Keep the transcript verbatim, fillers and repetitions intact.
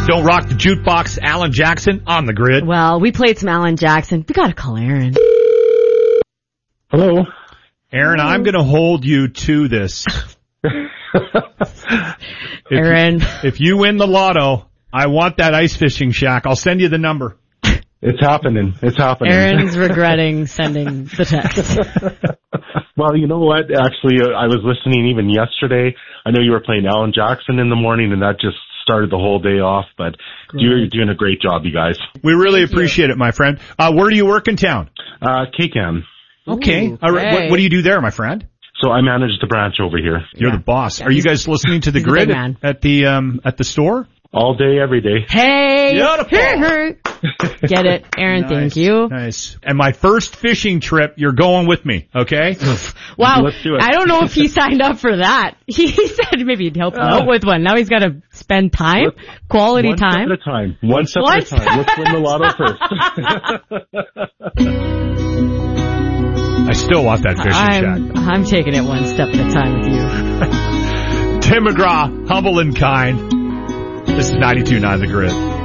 Don't rock the jukebox. Alan Jackson on the grid. Well, we played some Alan Jackson. We gotta call Aaron. Hello. Aaron, I'm going to hold you to this. Aaron. If, if you win the lotto, I want that ice fishing shack. I'll send you the number. It's happening. It's happening. Aaron's regretting sending the text. Well, you know what? Actually, uh, I was listening even yesterday. I know you were playing Alan Jackson in the morning, and that just started the whole day off. But great. You're doing a great job, you guys. We really Thank appreciate you. it, my friend. Uh, where do you work in town? Uh, K-Cam. Okay. Ooh, All right. What, what do you do there, my friend? So I manage the branch over here. You're yeah. the boss. Yeah, Are you guys listening to the grid at, at the um at the store? All day, every day. Hey! Beautiful. Get it, Aaron, nice, thank you. Nice. And my first fishing trip, you're going with me, okay? Wow. Let's do it. I don't know if he signed up for that. He said maybe he'd help uh, out with one. Now he's got to spend time, quality one time. One step at a time. One step one at a time. Let's win the lotto first. I still want that fishing I'm, shack. I'm taking it one step at a time with you. Tim McGraw, humble and kind. This is ninety-two point nine The Grid.